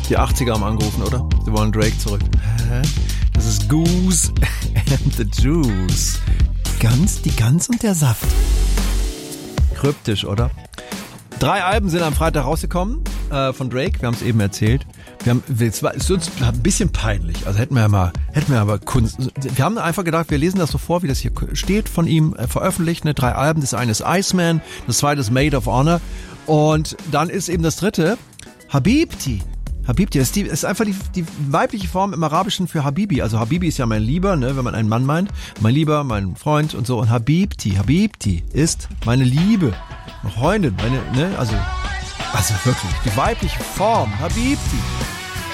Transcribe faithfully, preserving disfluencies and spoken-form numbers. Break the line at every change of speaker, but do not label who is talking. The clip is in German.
Die achtziger haben angerufen, oder? Sie wollen Drake zurück. Hä? Das ist Goose and the Juice. Die Gans, die Gans und der Saft. Kryptisch, oder? Drei Alben sind am Freitag rausgekommen äh, von Drake. Wir haben es eben erzählt. Wir haben, es war, es ist uns ein bisschen peinlich. Also hätten wir ja mal, hätten wir aber Kunst. Wir haben einfach gedacht, wir lesen das so vor, wie das hier steht von ihm äh, veröffentlicht. Ne? Drei Alben. Das eine ist Iceman, das zweite ist Maid of Honor und dann ist eben das dritte Habibti. Habibti, das ist, die, ist einfach die, die weibliche Form im Arabischen für Habibi. Also Habibi ist ja mein Lieber, ne, wenn man einen Mann meint. Mein Lieber, mein Freund und so. Und Habibti, Habibti ist meine Liebe, meine Freundin, meine, ne, also, also wirklich, die weibliche Form, Habibti.